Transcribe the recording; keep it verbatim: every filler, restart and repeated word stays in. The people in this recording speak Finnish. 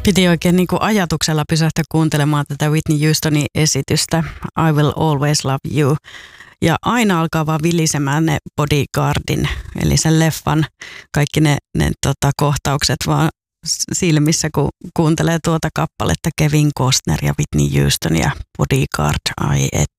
Piti oikein niin kuin ajatuksella pysähtyä kuuntelemaan tätä Whitney Houstonin esitystä I Will Always Love You. Ja aina alkaa vaan vilisemään ne Bodyguardin, eli sen leffan, kaikki ne, ne tota, kohtaukset vaan silmissä, kun kuuntelee tuota kappaletta Kevin Costner ja Whitney Houston ja Bodyguard, ai et.